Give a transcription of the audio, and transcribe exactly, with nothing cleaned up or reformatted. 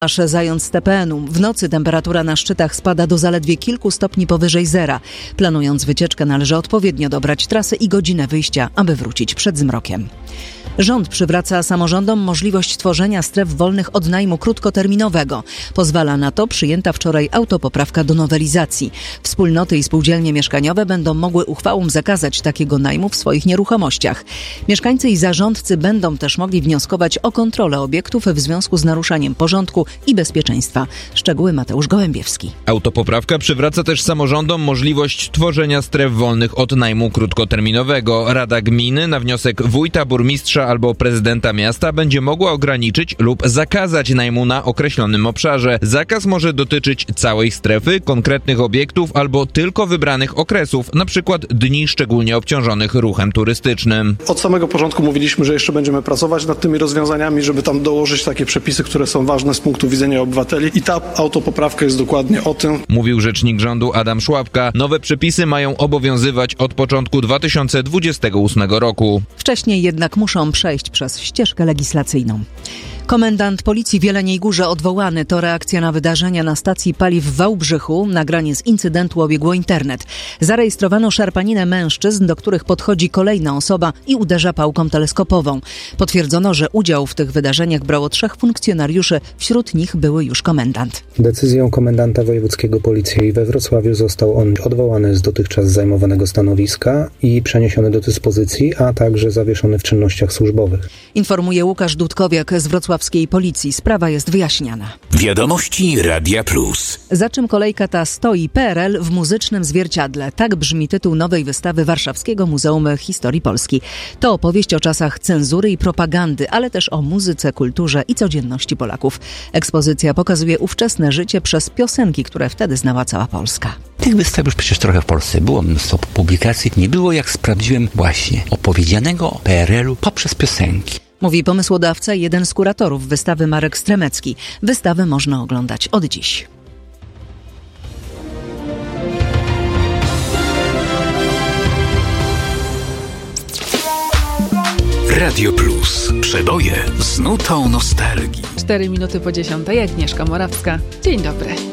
Aż zając z T P N u. W nocy temperatura na szczytach spada do zaledwie kilku stopni powyżej zera. Planując wycieczkę, należy odpowiednio dobrać trasę i godzinę wyjścia, aby wrócić przed zmrokiem. Rząd przywraca samorządom możliwość tworzenia stref wolnych od najmu krótkoterminowego. Pozwala na to przyjęta wczoraj autopoprawka do nowelizacji. Wspólnoty i spółdzielnie mieszkaniowe będą mogły uchwałą zakazać takiego najmu w swoich nieruchomościach. Mieszkańcy i zarządcy będą też mogli wnioskować o kontrolę obiektów w związku z naruszaniem porządku i bezpieczeństwa. Szczegóły Mateusz Gołębiewski. Autopoprawka przywraca też samorządom możliwość tworzenia stref wolnych od najmu krótkoterminowego. Rada gminy na wniosek wójta, burmistrza albo prezydenta miasta będzie mogła ograniczyć lub zakazać najmu na określonym obszarze. Zakaz może dotyczyć całej strefy, konkretnych obiektów albo tylko wybranych okresów, na przykład dni szczególnie obciążonych ruchem turystycznym. Od samego początku mówiliśmy, że jeszcze będziemy pracować nad tymi rozwiązaniami, żeby tam dołożyć takie przepisy, które są ważne z punktu widzenia obywateli, i ta autopoprawka jest dokładnie o tym. Mówił rzecznik rządu Adam Szłapka. Nowe przepisy mają obowiązywać od początku dwa tysiące dwudziestego ósmego roku. Wcześniej jednak muszą przejść przez ścieżkę legislacyjną. Komendant policji w Jeleniej Górze odwołany. To reakcja na wydarzenia na stacji paliw w Wałbrzychu. Nagranie z incydentu obiegło internet. Zarejestrowano szarpaninę mężczyzn, do których podchodzi kolejna osoba i uderza pałką teleskopową. Potwierdzono, że udział w tych wydarzeniach brało trzech funkcjonariuszy. Wśród nich były już komendant. Decyzją komendanta wojewódzkiego policji we Wrocławiu został on odwołany z dotychczas zajmowanego stanowiska i przeniesiony do dyspozycji, a także zawieszony w czynnościach służbowych. Informuje Łukasz Dudkowiak z wrocławskiej policji. Sprawa jest wyjaśniana. Wiadomości Radia Plus. Za czym kolejka ta stoi? P R L w muzycznym zwierciadle. Tak brzmi tytuł nowej wystawy Warszawskiego Muzeum Historii Polski. To opowieść o czasach cenzury i propagandy, ale też o muzyce, kulturze i codzienności Polaków. Ekspozycja pokazuje ówczesne życie przez piosenki, które wtedy znała cała Polska. Tych wystaw już przecież trochę w Polsce było, mnóstwo publikacji. Nie było, jak sprawdziłem, właśnie opowiedzianego o P R L u poprzez piosenki. Mówi pomysłodawca i jeden z kuratorów wystawy Marek Stremecki. Wystawę można oglądać od dziś. Radio Plus. Przeboje z nutą nostalgii. Cztery minuty po dziesiątej. Agnieszka Morawska. Dzień dobry.